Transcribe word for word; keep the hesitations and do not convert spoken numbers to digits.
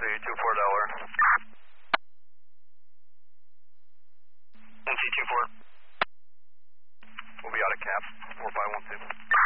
C two four Delaware. N C two four. We'll be out of cap, four five one two.